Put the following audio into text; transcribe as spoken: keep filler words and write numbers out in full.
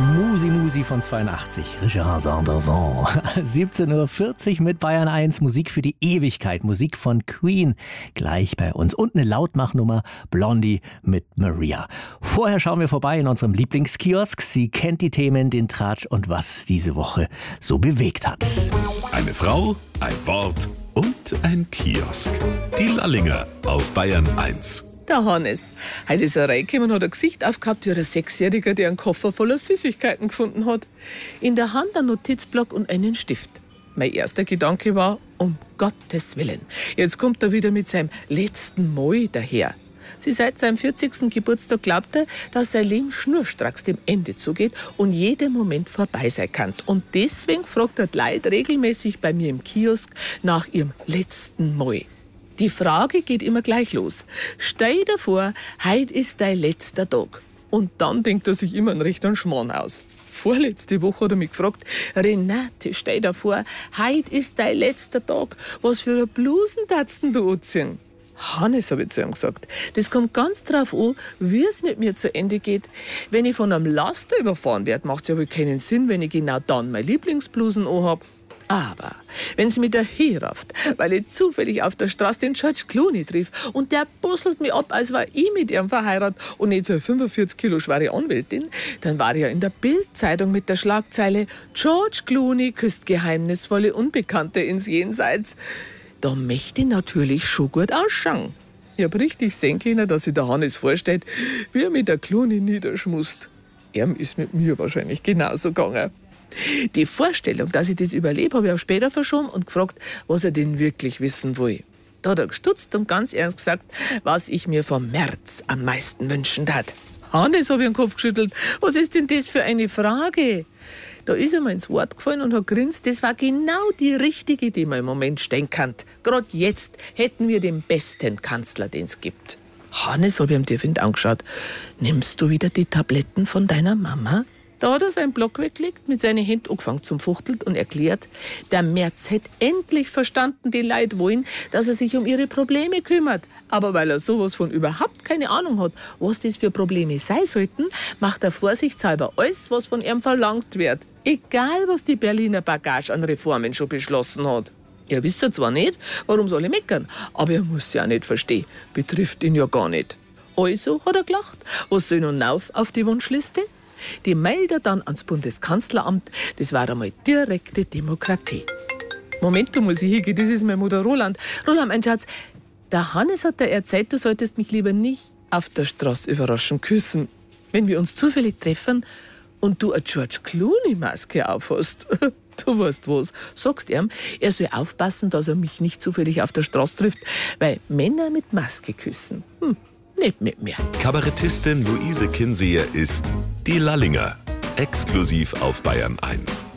Schmusi-Musi von zweiundachtzig, Richard Sanderson. siebzehn Uhr vierzig mit Bayern eins, Musik für die Ewigkeit, Musik von Queen, gleich bei uns. Und eine Lautmachnummer, Blondie mit Maria. Vorher schauen wir vorbei in unserem Lieblingskiosk. Sie kennt die Themen, den Tratsch und was diese Woche so bewegt hat. Eine Frau, ein Wort und ein Kiosk. Die Lallinger auf Bayern eins. Der Hannes. Heute ist er reingekommen und hat ein Gesicht aufgehabt wie ein Sechsjähriger, der einen Koffer voller Süßigkeiten gefunden hat. In der Hand ein Notizblock und einen Stift. Mein erster Gedanke war, um Gottes Willen, jetzt kommt er wieder mit seinem letzten Moi daher. Sie seit seinem vierzigsten Geburtstag glaubt er, dass sein Leben schnurstracks dem Ende zugeht und jeder Moment vorbei sein kann. Und deswegen fragt er die Leute regelmäßig bei mir im Kiosk nach ihrem letzten Moi. Die Frage geht immer gleich los. Stell dir vor, heute ist dein letzter Tag. Und dann denkt er sich immer einen rechten Schmarrn aus. Vorletzte Woche hat er mich gefragt, Renate, stell dir vor, heute ist dein letzter Tag. Was für eine Blusen darfst du anziehen? Hannes, habe ich zu ihm gesagt, das kommt ganz drauf an, wie es mit mir zu Ende geht. Wenn ich von einem Laster überfahren werde, macht es ja wohl keinen Sinn, wenn ich genau dann meine Lieblingsblusen anhabe. Aber wenn es mich daherrafft, weil ich zufällig auf der Straße den George Clooney triff und der busselt mich ab, als war ich mit ihm verheiratet und nicht so eine fünfundvierzig Kilo schwere Anwältin, dann war ich ja in der Bild-Zeitung mit der Schlagzeile George Clooney küsst geheimnisvolle Unbekannte ins Jenseits. Da möchte ich natürlich schon gut ausschauen. Ich hab richtig sehen können, dass sich der Hannes vorstellt, wie er mit der Clooney niederschmust. Er ist mit mir wahrscheinlich genauso gegangen. Die Vorstellung, dass ich das überlebe, habe ich auch später verschoben und gefragt, was er denn wirklich wissen will. Da hat er gestutzt und ganz ernst gesagt, was ich mir vom März am meisten wünschen tat. Hannes, habe ich den Kopf geschüttelt. Was ist denn das für eine Frage? Da ist er mir ins Wort gefallen und hat grinst. Das war genau die richtige, die man im Moment stehen kann. Gerade jetzt hätten wir den besten Kanzler, den es gibt. Hannes, habe ich ihm tief in die Augen angeschaut. Nimmst du wieder die Tabletten von deiner Mama? Da hat er seinen Block weggelegt, mit seinen Händen angefangen zum Fuchteln und erklärt, der Merz hätte endlich verstanden, die Leute wollen, dass er sich um ihre Probleme kümmert. Aber weil er sowas von überhaupt keine Ahnung hat, was das für Probleme sein sollten, macht er vorsichtshalber alles, was von ihm verlangt wird. Egal, was die Berliner Bagage an Reformen schon beschlossen hat. Er wisst ja zwar nicht, warum sie alle meckern, aber er muss ja auch nicht verstehen. Betrifft ihn ja gar nicht. Also hat er gelacht. Was soll nun auf auf die Wunschliste? Die meldet er dann ans Bundeskanzleramt. Das war einmal direkte Demokratie. Moment, da muss ich hingehen, das ist meine Mutter Roland. Roland, mein Schatz, der Hannes hat dir erzählt, du solltest mich lieber nicht auf der Straße überraschen küssen. Wenn wir uns zufällig treffen und du eine George Clooney-Maske aufhast. Du weißt was, sagst ihm, er soll aufpassen, dass er mich nicht zufällig auf der Straße trifft, weil Männer mit Maske küssen. Hm. Nicht mit mir. Kabarettistin Luise Kinseher ist die Lallinger. Exklusiv auf Bayern eins.